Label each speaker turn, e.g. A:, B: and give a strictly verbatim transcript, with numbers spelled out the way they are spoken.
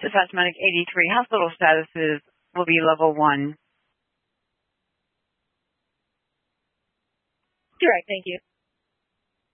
A: Dispatch Medic eighty-three, hospital statuses will be level one.
B: Direct, thank you.